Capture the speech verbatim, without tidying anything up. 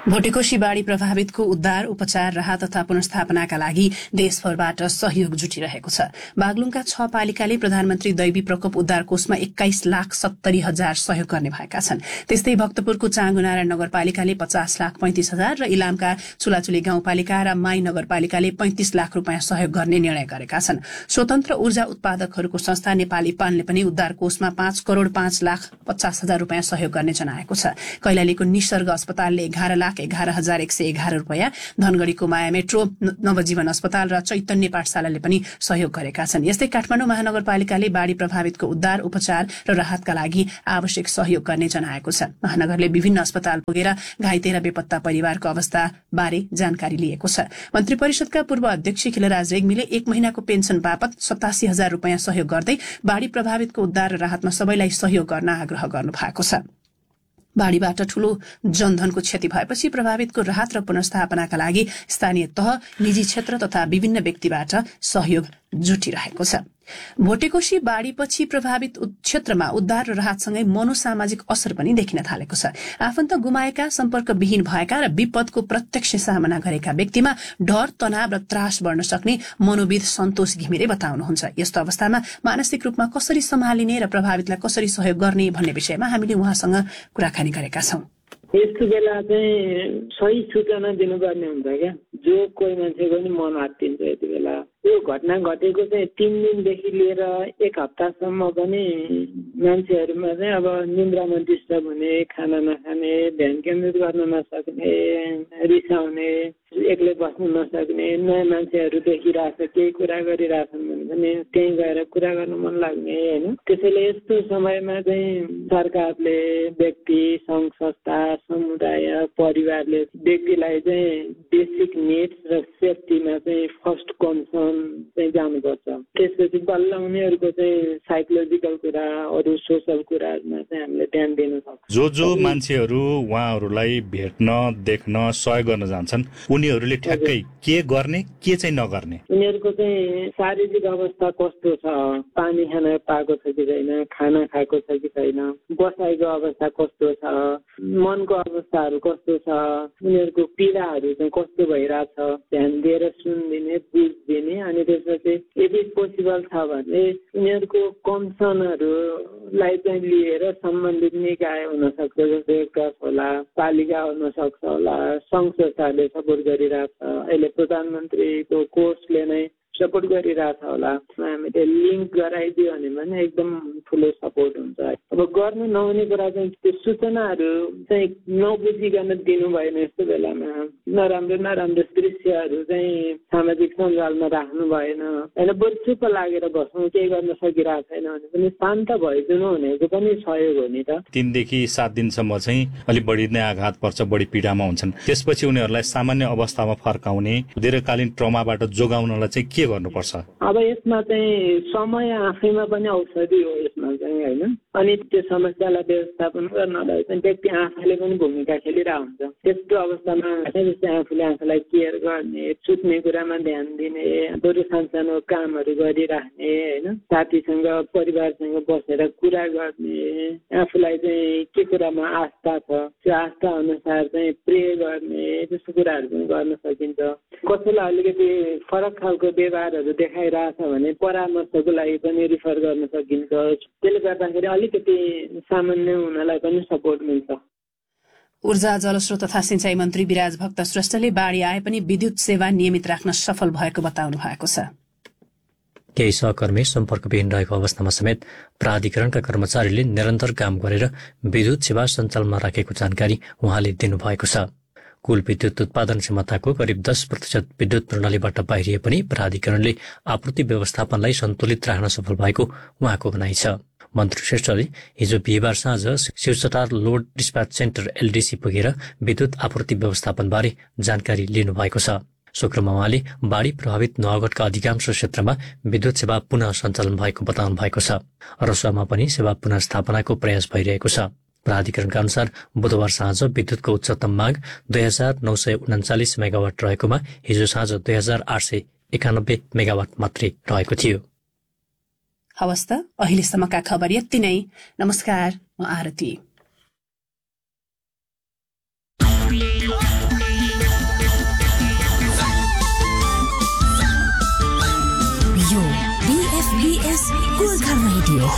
भोटेकोशी बाढी प्रभावितको उद्धार, उपचार, राहत तथा पुनर्स्थापनाका लागि देशभरबाट सहयोग जुटिरहेको छ। बागलुङका छ पालिकाले प्रधानमन्त्री दैवी प्रकोप उद्धार कोषमा एक्काइस लाख सत्तरी हजार सहयोग गर्ने भएका छन्। त्यस्तै भक्तपुरको चाँगुनारायण नगरपालिकाले पचास लाख पैंतिस हजार र इलामका चुलाचुली गाउँपालिका र माई नगरपालिकाले पैंतिस लाख रूपियाँ सहयोग गर्ने निर्णय गरेका छन्। स्वतन्त्र ऊर्जा उत्पादकहरूको संस्था नेपाली पानले पनि उद्धार कोषमा पाँच करोड़ पाँच लाख पचास हजार रूपियाँ सहयोग गर्ने जनाएको छ। कैलालीको निसर्ग अस्पतालले एघार लाख एघार हजार एक सय एघार रूपियाँ, धनगढ़ीको माया मेट्रो, नवजीवन अस्पताल र चैतन्य पाठशालाले पनि सहयोग गरेका छन्। यस्तै काठमाडौँ महानगरपालिकाले बाढ़ी प्रभावितको उद्धार, उपचार र राहतका लागि आवश्यक सहयोग गर्ने जनाएको छ। महानगरले विभिन्न अस्पताल पुगेर घाइते र बेपत्ता परिवारको अवस्था बारे जानकारी लिएको छ। मन्त्री परिषदका पूर्व अध्यक्ष खिलराज रेग्मीले एक महिनाको पेन्सन बापत सतासी हजार रूपियाँ सहयोग गर्दै बाढ़ी प्रभावितको उद्धार र राहतमा सबैलाई सहयोग गर्न आग्रह गर्नु भएको छ। बाढ़ीबाट ठूलो जनधनको क्षति भएपछि प्रभावितको राहत र पुनर्स्थापनाका लागि स्थानीय तह, निजी क्षेत्र तथा विभिन्न व्यक्तिबाट सहयोग जुटिरहेको छ। भोटेकोशी बाढ़ीपछि प्रभावित क्षेत्रमा उद्धार र राहतसँगै मनोसामाजिक असर पनि देखिन थालेको छ। आफन्त गुमाएका, सम्पर्कविहीन भएका र विपदको प्रत्यक्ष सामना गरेका व्यक्तिमा डर, तनाव र त्रास बढ्न सक्ने मनोविद सन्तोष घिमिरे बताउनुहुन्छ। यस्तो अवस्थामा मानसिक रूपमा कसरी सम्हालिने र प्रभावितलाई कसरी सहयोग गर्ने भन्ने विषयमा हामीले उहाँसँग कुराकानी गरेका छौं। यस्तो बेला चाहिँ सही सूचना दिनुपर्ने हुन्छ क्या। जो कोही मान्छेको नि मन आत्तिन्छ यति बेला। यो घटना घटेको चाहिँ तीन दिनदेखि लिएर एक हप्तासम्म पनि मान्छेहरूमा चाहिँ अब निन्द्रामा डिस्टर्ब हुने, खाना नखाने, ध्यान केन्द्रित गर्न नसक्ने, रिसाउने, एक्लै बस्न नसक्ने, नयाँ मान्छेहरू देखिरहेछ, केही कुरा गरिरहेछन् भने पनि त्यहीँ गएर कुरा गर्न मन लाग्ने होइन। त्यसैले यस्तो समयमा चाहिँ सरकारले, व्यक्ति, सङ्घ संस्था, समुदाय, परिवारले व्यक्तिलाई चाहिँ बेसिक निड्स र सेफ्टीमा चाहिँ फर्स्ट कन्सर्न चाहिँ जानुपर्छ। त्यसपछि बल्ल उनीहरूको चाहिँ साइकोलोजिकल कुरा, अरू सोसल कुराहरूमा चाहिँ हामीले ध्यान दिन सक्छौँ। जो जो मान्छेहरू उहाँहरूलाई भेट्न, देख्न, सहयोग गर्न जान्छन् उनीहरूले ठ्याक्कै के गर्ने, के चाहिँ नगर्ने, उनीहरूको चाहिँ शारीरिक अवस्था कस्तो छ, पानी खान पाएको छ कि छैन, खाना खाएको छ कि छैन, बसाइको अवस्था कस्तो छ, मनको अवस्थाहरू कस्तो छ, उनीहरूको पीडाहरू चाहिँ कस्तो भइरहेछ, ध्यान दिएर सुनिदिने, बुझिदिने। अनि त्यसपछि यदि पोसिबल छ भने उनीहरूको कन्सर्नहरूलाई चाहिँ लिएर सम्बन्धित निकाय हुनसक्छ, जस्तै रेडक्रस होला, पालिका हुनसक्छ होला, सङ्घ संस्थाले सपोर्ट गरिरहेछ, अहिले प्रधानमन्त्रीको कोर्सले नै सपोर्ट गरिरहेछ होला। हामीले लिङ्क गराइदियो भने पनि एकदम ठुलो सपोर्ट हुन्छ। अब गर्नु नहुने कुरा चाहिँ त्यो सूचनाहरू चाहिँ नबुझिकन दिनु भएन। यस्तो बेलामा नराम्रो नराम्रो दृश्यहरू चाहिँ सामाजिक सञ्जालमा राख्नु भएन होइन। बरु चुप्प लागेर बस्नु, केही गर्न सकिरहेको छैन भने पनि शान्त भइदिनु भनेको पनि सहयोग हो नि त। तीनदेखि सात दिनसम्म चाहिँ अलिक बढी नै आघात पर्छ, बढी पीडामा हुन्छन्। त्यसपछि उनीहरूलाई सामान्य अवस्थामा फर्काउने, दीर्घकालीन ट्रमाबाट जोगाउनलाई चाहिँ के गर्नुपर्छ? अब यसमा चाहिँ समय आफैमा पनि औषधि हो यसमा चाहिँ होइन। अनि त्यो समस्यालाई व्यवस्थापन गर्नलाई चाहिँ व्यक्ति आफैले पनि भूमिका खेलिरहेको हुन्छ। त्यस्तो अवस्थामा जस्तै आफूले आफूलाई केयर गर्ने, सुत्ने कुरामा ध्यान दिने, बरु सानसानो कामहरू गरिराख्ने होइन, साथीसँग परिवारसँग बसेर कुरा गर्ने, आफूलाई चाहिँ के कुरामा आस्था छ त्यो आस्था अनुसार चाहिँ प्रे गर्ने, त्यस्तो कुराहरू पनि गर्न सकिन्छ। कसैलाई अलिकति फरक खालको व्यवहारहरू देखाइरहेछ भने परामर्शको लागि पनि रिफर गर्न सकिन्छ। त्यसले गर्दाखेरि अलिकति सामान्य हुनलाई पनि सपोर्ट मिल्छ। ऊर्जा, जलस्रोत तथा सिंचाई मन्त्री विराज भक्त श्रेष्ठले बाढ़ी आए पनि विद्युत सेवा नियमित राख्न सफल भएको बताउनु भएको छ। केही सहकर्मी सम्पर्कविहीन रहेको अवस्थामा समेत प्राधिकरणका कर्मचारीले निरन्तर काम गरेर विद्युत सेवा सञ्चालनमा राखेको जानकारी उहाँले दिनुभएको छ। कुल विद्युत उत्पादन क्षमताको करिब दस प्रतिशत विद्युत प्रणालीबाट बाहिरिए पनि प्राधिकरणले आपूर्ति व्यवस्थापनलाई सन्तुलित राख्न सफल भएको उहाँको भनाइ छ। मन्त्री श्रेष्ठले हिजो बिहिबार साँझ शिवचटार लोड डिस्प्याच सेन्टर एलडीसी पुगेर विद्युत आपूर्ति व्यवस्थापनबारे जानकारी लिनुभएको छ। शुक्रबार उहाँले बाढ़ी प्रभावित नवगढका अधिकांश क्षेत्रमा विद्युत सेवा पुनः सञ्चालन भएको बताउनु भएको छ। रसुवामा पनि सेवा पुनः स्थापनाको प्रयास भइरहेको छ। प्राधिकरणका अनुसार बुधबार साँझ विद्युतको उच्चतम माग दुई हजार नौ सय उन्चालिस मेगावाट रहेकोमा हिजो साँझ दुई हजार आठ सय एकानब्बे मेगावाट मात्रै रहेको थियो। हवस् त अहिलेसम्मका खबर यति नै। नमस्कार, म आरती। BS Gorkha radio.